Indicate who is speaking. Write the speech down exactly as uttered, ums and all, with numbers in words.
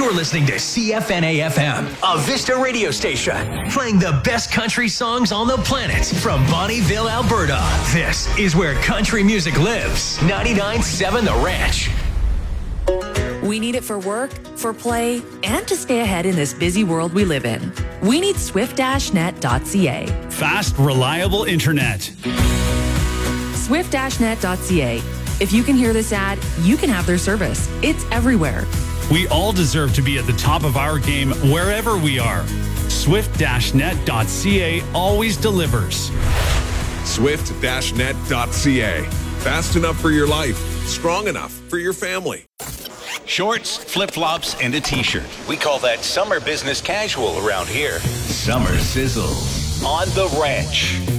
Speaker 1: You're listening to C F N A F M, a Vista radio station, playing the best country songs on the planet from Bonnieville, Alberta. This is where country music lives. ninety-nine point seven The Ranch.
Speaker 2: We need it for work, for play, and to stay ahead in this busy world we live in. We need swift dash net dot c a.
Speaker 3: Fast, reliable internet.
Speaker 2: swift dash net dot c a. If you can hear this ad, you can have their service. It's everywhere.
Speaker 3: We all deserve to be at the top of our game wherever we are. swift dash net dot c a always delivers.
Speaker 4: swift dash net dot c a. Fast enough for your life, strong enough for your family.
Speaker 5: Shorts, flip-flops, and a t-shirt. We call that summer business casual around here.
Speaker 1: Summer sizzles
Speaker 5: On the Ranch.